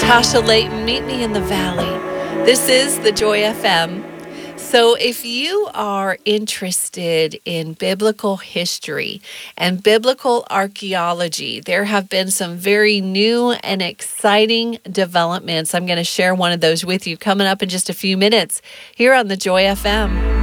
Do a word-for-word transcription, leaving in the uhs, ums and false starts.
Tasha Layton, meet me in the valley. This is the Joy F M. So if you are interested in biblical history and biblical archaeology, there have been some very new and exciting developments. I'm going to share one of those with you coming up in just a few minutes here on the Joy F M.